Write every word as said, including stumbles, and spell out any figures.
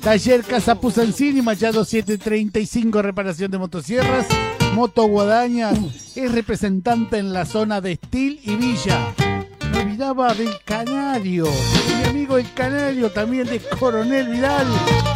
Taller Casa Pusancini, Machado setecientos treinta y cinco, reparación de motosierras. Moto Guadaña es representante en la zona de Estil y Villa. Me olvidaba del Canario, mi amigo el Canario, también de Coronel Vidal.